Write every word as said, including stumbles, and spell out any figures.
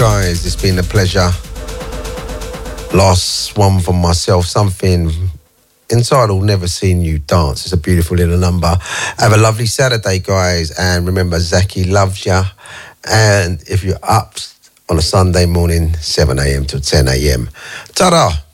guys, it's been a pleasure. Last one from myself, something entitled Never Seen You Dance. It's a beautiful little number. Have a lovely Saturday, guys, and remember, Zaki loves ya. And if you're up on a Sunday morning, seven a.m. to ten a.m. Ta-da!